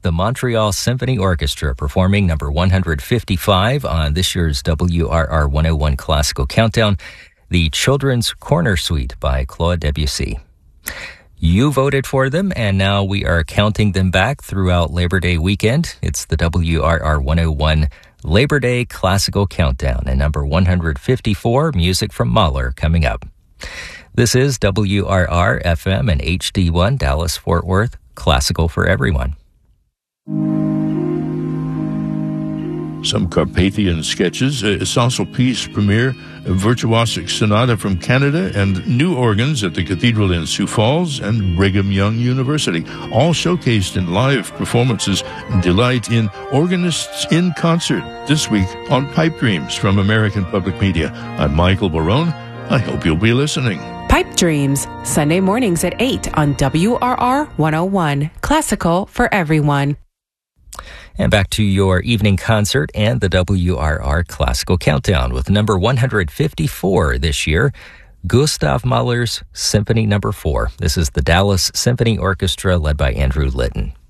the Montreal Symphony Orchestra performing number 155 on this year's WRR 101 Classical Countdown, the Children's Corner Suite by Claude Debussy. You voted for them, and now we are counting them back throughout Labor Day weekend. It's the WRR 101 Labor Day Classical Countdown, and number 154, music from Mahler, coming up. This is WRR FM and HD1 Dallas-Fort Worth, classical for everyone. Some Carpathian sketches, a Sassel Piece premiere, a virtuosic sonata from Canada, and new organs at the Cathedral in Sioux Falls and Brigham Young University, all showcased in live performances and delight in Organists in Concert this week on Pipe Dreams from American Public Media. I'm Michael Barone. I hope you'll be listening. Pipe Dreams, Sunday mornings at 8 on WRR 101, classical for everyone. And back to your evening concert and the WRR Classical Countdown with number 154 this year, Gustav Mahler's Symphony No. 4. This is the Dallas Symphony Orchestra led by Andrew Litton.